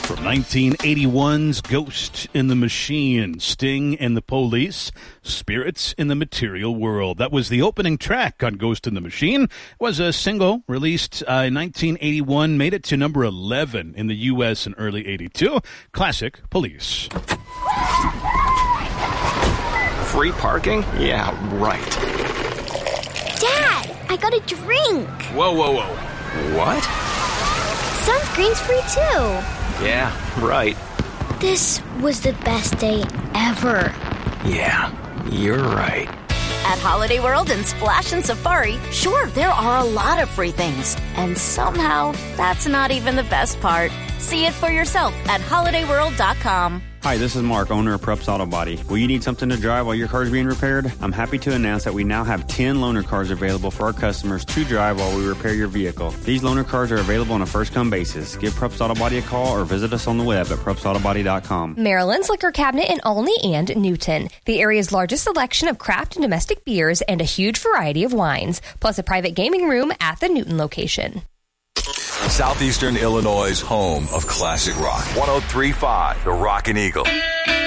From 1981's Ghost in the Machine, Sting and the Police, Spirits in the Material World. That was the opening track on Ghost in the Machine. It was a single released in 1981, made it to number 11 in the U.S. in early 82. Classic Police. Free parking? Yeah, right. Dad, I got a drink. Whoa. What? Sunscreen's free too. Yeah, right. This was the best day ever. Yeah, you're right. At Holiday World and Splash and Safari, sure, there are a lot of free things. And somehow, that's not even the best part. See it for yourself at holidayworld.com. Hi, this is Mark, owner of Prupp's Auto Body. Will you need something to drive while your car is being repaired? I'm happy to announce that we now have 10 loaner cars available for our customers to drive while we repair your vehicle. These loaner cars are available on a first-come basis. Give Prupp's Auto Body a call or visit us on the web at pruppsautobody.com. Maryland's Liquor Cabinet in Olney and Newton. The area's largest selection of craft and domestic beers and a huge variety of wines, plus a private gaming room at the Newton location. Southeastern Illinois' home of classic rock. 103.5, The Rockin' Eagle.